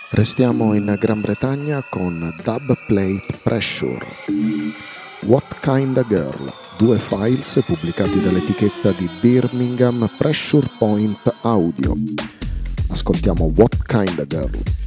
Restiamo in Gran Bretagna con Dub Plate Pressure. What Kinda Girl, 2 files pubblicati dall'etichetta di Birmingham Pressure Point Audio. Ascoltiamo What Kinda Girl.